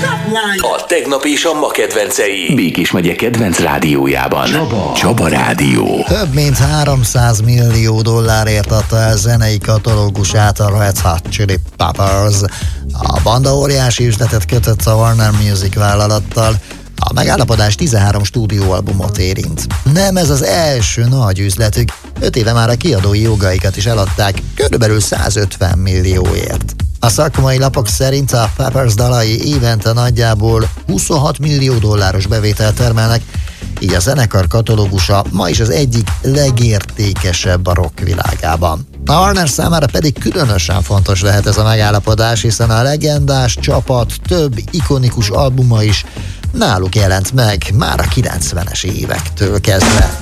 A tegnap és a ma kedvencei. Békés megye kedvenc rádiójában. Csaba Rádió. Több mint $300 millió adta el zenei katalógusát a Red Hot Chili Peppers. A banda óriási üzletet kötött a Warner Music vállalattal. A megállapodás 13 stúdióalbumot érint. Nem ez az első nagy üzletük, 5 éve már a kiadói jogaikat is eladták, körülbelül 150 millióért. A szakmai lapok szerint a Peppers dalai évente nagyjából $26 millió bevételt termelnek, így a zenekar katalógusa ma is az egyik legértékesebb a rock világában. A Warner számára pedig különösen fontos lehet ez a megállapodás, hiszen a legendás csapat több ikonikus albuma is náluk jelent meg már a 90-es évektől kezdve.